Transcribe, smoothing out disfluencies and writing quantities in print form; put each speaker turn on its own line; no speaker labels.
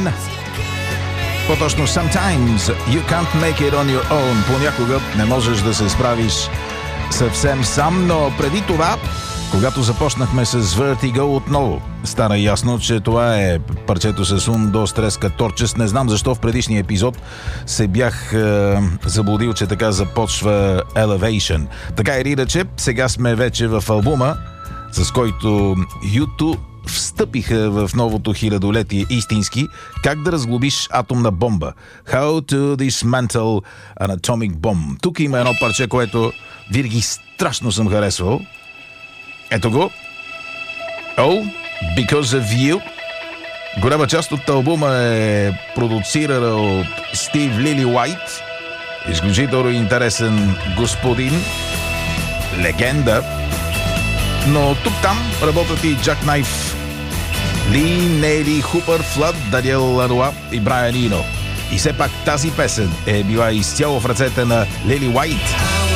Elevation. По-точно Sometimes You Can't Make It On Your Own. Понякога не можеш да се справиш съвсем сам, но преди това, когато започнахме с Vertigo отново, стана ясно, че това е парчето с Un, Dos, Tres, Catorches. Не знам защо в предишния епизод се бях заблудил, че така започва Elevation. Така или иначе, сега сме вече в албума, с който U2 встъпиха в новото хилядолетие истински. Как да разглобиш атомна бомба? How to dismantle an atomic bomb. Тук има едно парче, което винаги страшно съм харесвал. Ето го. Oh, Because of You. Голяма част от албума е продуцирана от Стив Лили Уайт. Изключително интересен господин. Легенда. Но тук-там работят и Джак Найф, Ли, Нели, Хупър, Флъд, Даниел Лануа и Брайан Ино. И все пак тази песен е била изцяло в ръцете на Лили Уайт.